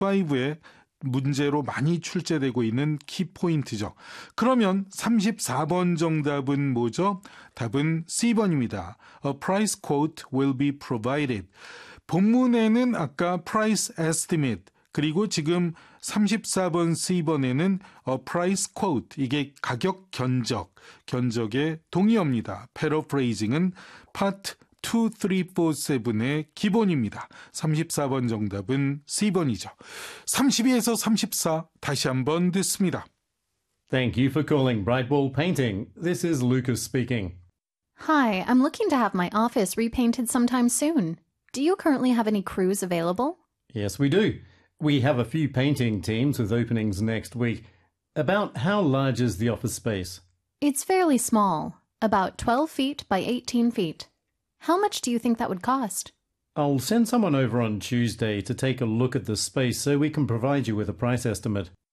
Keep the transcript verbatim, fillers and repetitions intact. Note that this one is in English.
오에 문제로 많이 출제되고 있는 키포인트죠. 그러면 삼십사 번 정답은 뭐죠? 답은 C번입니다. A price quote will be provided. 본문에는 아까 price estimate 그리고 지금 삼십사 번 C번에는 a price quote 이게 가격 견적, 견적의 동의어입니다. paraphrasing은 part 이, 삼, 사, 칠의 기본입니다. 삼십사 번 정답은 C번이죠. 삼십이에서 삼십사 다시 한번 듣습니다. Thank you for calling Brightwall Painting. This is Lucas speaking. Hi, I'm looking to have my office repainted sometime soon. Do you currently have any crews available? Yes, we do. We have a few painting teams with openings next week. About how large is the office space? It's fairly small, about twelve feet by eighteen feet. How much do you think that would cost? I'll send someone over on Tuesday to take a look at the space so we can provide you with a price estimate.